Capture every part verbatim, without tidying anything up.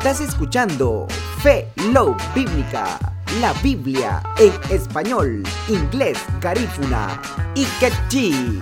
Estás escuchando Fe Love Bíblica, la Biblia en español, inglés, garífuna y quechí.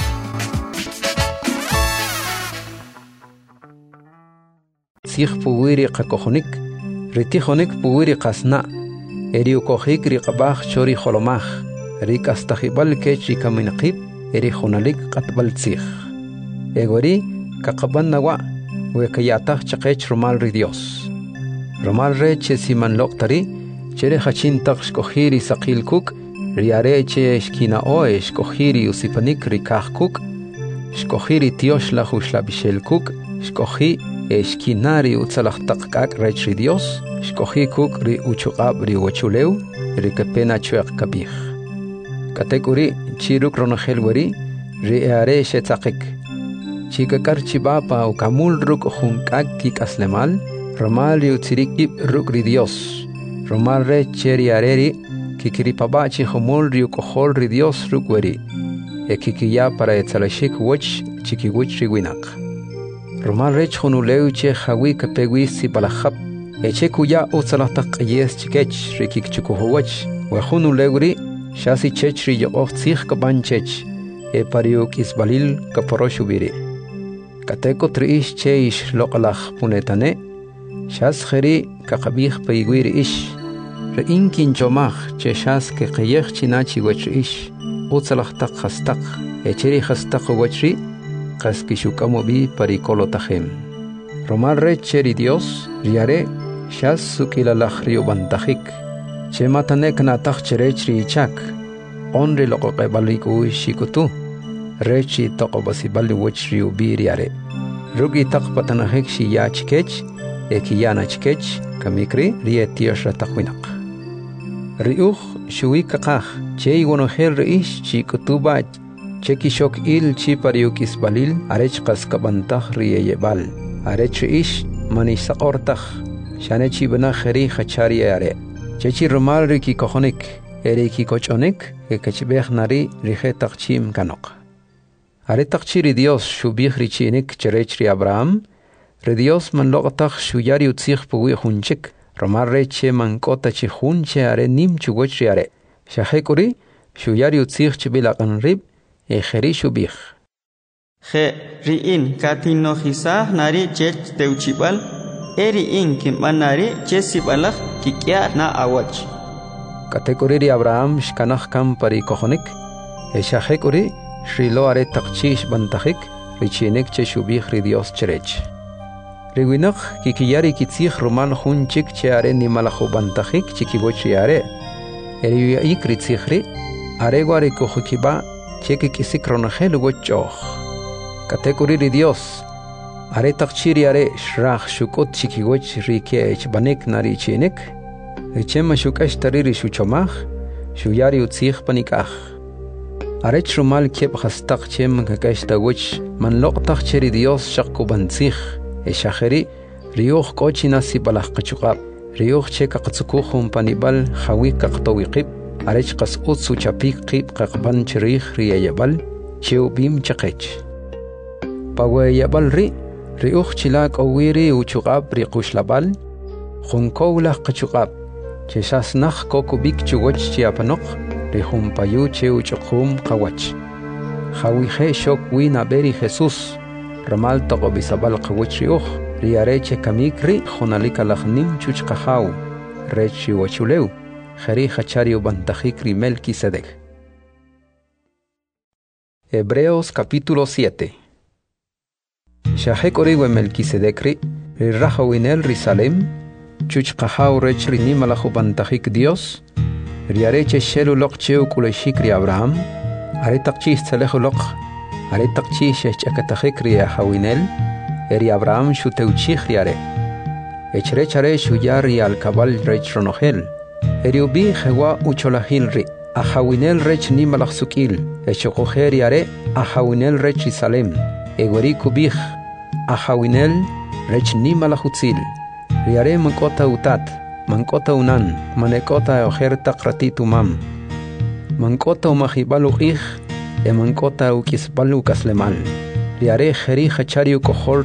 Sih puwiri qakohonik, ritihonik puwiri qasna, eriukohik riqabah chori holomah, rikastahibal kech rikaminaqib, erihonalik qatbal tsih. Egori kaqaban nawa, wekayatah chaqech rumal ri Dios. Rumal re che siman loqtari, chere hachin taq shkohiri saqil kuk, riare che shkina oe shkohiri usipanik rikah kuk, shkohiri tiosh la hushla bishel kuk, shkohi Eskinari utzalachtaqak rech ri Dios, shkohi kuk ri uchuqab ri wachuleu, ri kapena chuaq kabih. Katekuri chiruk ronahel wari, ri eare shetzaqik. Chikakar chibapa u kamul ruk hunkak kik aslemal, romal ri utzirikib ruk ri Dios. Romal re cheri areri, kikiripaba chi humul ri ukohol ri Dios ruk wari. E kikiya para etzalashik wach chikiwich ri winak. Romal rech honuleu che hawi kapegwi si balahab, eche kuya utzalahtaq yes chikech rikik chukuhowach, we honuleuri shasi chech ri yoqoh tzih kabanchech, e pariuk isbalil kaporoshubiri. Kateko triish che ish loqalach punetane, shas kheri kakabih paigwiri ish, re inkin chomach che shas ke qayech chinachi wach ish, utzalahtaq khastaq, echeri khastaq wachri, Kaskishukamo bi parikolo tajem. Romal re cheri Dios, riare, shas sukilalach rio bantajik. Che matanek natach cherech ri ichak. Onri loko kebaliku shikutu. Rechi toko basibali wach rio bi riare. Rugi tak patanahek shi ya chikech, ekiyana chikech, kamikri rie tiosh ratakwinak. Riuch shui kakach, che iwonohel reish chikutu bach. Cheki shok il chi pariuk isbalil arech qaskabantah riyebal arech ish manisaqortah shanechi bana khari khachari are chechi rumal riki kohonik eriki kochonik ekachbeh nari rihe taqchim kanok are taqchiri Dios shubih richinik cherech ri Abraham re Dios man loqtah shuyari utzih puwi hunchik rumal reche man kota chi hunche are nim chugoch ri are shahekuri shuyari utzih chibilaqan rib Ejeri shubih. Je riin katino hisah nari chech teuchibal, eriin kimbanari chesibalach kikia na awach. Katekuri Abraham shkanach kam pari kohonik, eshahekuri shrilo are takchish bantahik, richinek che shubih ri Dios cherech. Riwinach kikiyari kitzich rumal hunchik che are nimalahu bantahik chikibochi are. Eriuik ritzichri, areguari kohukiba, Cheke kisik ronahel wochoh. Katekuri ri Dios. Are takchiri are shrach shukot chikiwech rike banek nari chinek. Richema shukash tariri shuchomach. Shuyari utzich panikach. Are chrumal kep hastak chem kakash tawech. Man loqtach cheri Dios shakko bantzich. E shacheri rioch kochina si balach kachukab. Rioch cheka katsukuhum panibal hawi kaktawiqib. Arech qas utsu chapik qib qaqban chirih riyayabal cheu bim chaqech. Pawayabal ri riuch chilak awiri uchuqab riqushlabal junkowlah qachuqab cheshasnach kokubik chugoch chiapanok rihum payu cheu chuqum qawach. Hawihe shok wina beri Jesus ramal toqobisabal qawach riuch riareche kamikri jonalika lachnim chuchqahaw rechi wachuleu. Jari Hachario Bantajik Melquisedec. Hebreos capítulo siete. Shahek oriwe Melquisedecri, Rirahawinel Risalem, Chuchqahau rech rinimalajo Bantajik Dios, Riareche Shelu Lokcheu Kuleshikri Abraham, Aretachis Telejolok, Aretachis Chakatajikri Ahawinel, Eri Abraham Shuteuchichriare, Echrechare Shuyari al Cabal rech Ronohel. Eriubi jewa ucholahilri, ahawinel rech nimalach sukil, echokoheri are, ahawinel rech Isalem, egori kubih, ahawinel rech nimalach utzil, riare mankota utat, mankota unan, manekota ojerta kratitu mam, mankota umahibalu ich, e mankota ukisbalu kaslemal, riare jeri hachario kohol